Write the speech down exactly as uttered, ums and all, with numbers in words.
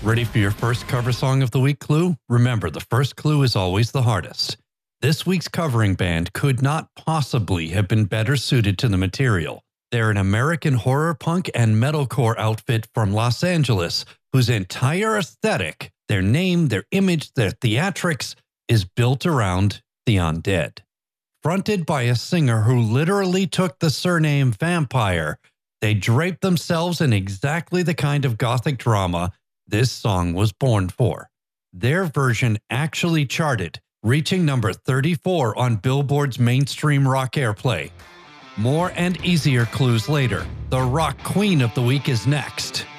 Ready for your first cover song of the week clue? Remember, the first clue is always the hardest. This week's covering band could not possibly have been better suited to the material. They're an American horror punk and metalcore outfit from Los Angeles whose entire aesthetic, their name, their image, their theatrics, is built around the undead. Fronted by a singer who literally took the surname Vampire, they draped themselves in exactly the kind of gothic drama this song was born for. Their version actually charted, reaching number thirty-four on Billboard's mainstream rock airplay. More and easier clues later. The rock queen of the week is next.